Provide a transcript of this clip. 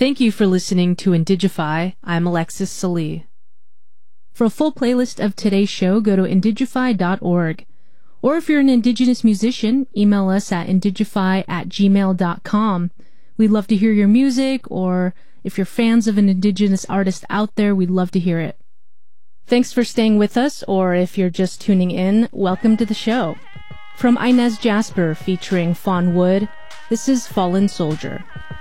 Thank you for listening to Indigify. I'm Alexis Salee. For a full playlist of today's show, go to indigify.org. Or if you're an Indigenous musician, email us at indigify@gmail.com. We'd love to hear your music, or if you're fans of an Indigenous artist out there, we'd love to hear it. Thanks for staying with us, or if you're just tuning in, welcome to the show. From Inez Jasper featuring Fawn Wood, this is Fallen Soldier.